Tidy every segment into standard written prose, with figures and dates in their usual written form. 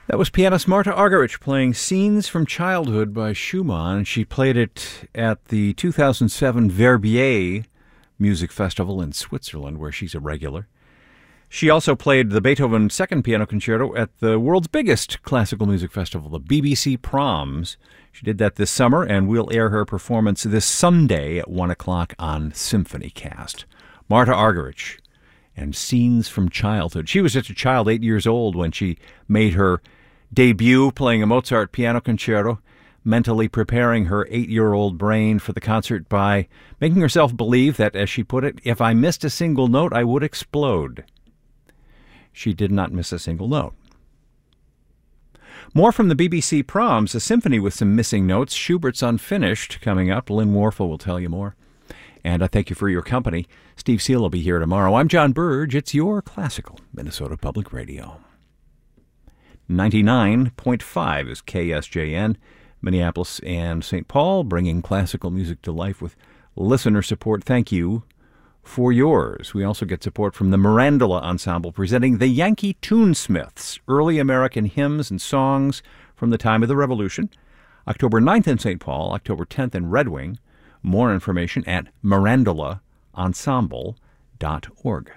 That was pianist Marta Argerich playing Scenes from Childhood by Schumann. She played it at the 2007 Verbier Music Festival in Switzerland, where she's a regular. She also played the Beethoven Second Piano Concerto at the world's biggest classical music festival, the BBC Proms. She did that this summer, and we'll air her performance this Sunday at 1 o'clock on SymphonyCast. Marta Argerich and Scenes from Childhood. She was just a child, 8 years old, when she made her debut playing a Mozart piano concerto, mentally preparing her 8-year-old brain for the concert by making herself believe that, as she put it, if I missed a single note, I would explode. She did not miss a single note. More from the BBC Proms, a symphony with some missing notes, Schubert's Unfinished, coming up. Lynn Warfel will tell you more. And I thank you for your company. Steve Seal will be here tomorrow. I'm John Burge. It's your classical Minnesota Public Radio. 99.5 is KSJN, Minneapolis and St. Paul, bringing classical music to life with listener support. Thank you for yours. We also get support from the Mirandola Ensemble, presenting the Yankee Tunesmiths, early American hymns and songs from the time of the Revolution. October 9th in St. Paul, October 10th in Red Wing. More information at mirandolaensemble.org.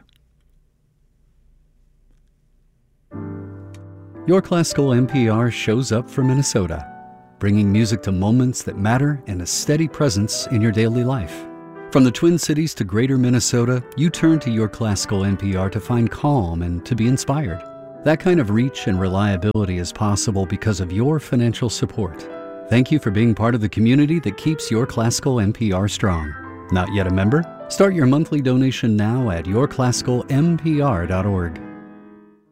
Your Classical NPR shows up for Minnesota, bringing music to moments that matter and a steady presence in your daily life. From the Twin Cities to Greater Minnesota, you turn to Your Classical NPR to find calm and to be inspired. That kind of reach and reliability is possible because of your financial support. Thank you for being part of the community that keeps Your Classical NPR strong. Not yet a member? Start your monthly donation now at yourclassicalnpr.org.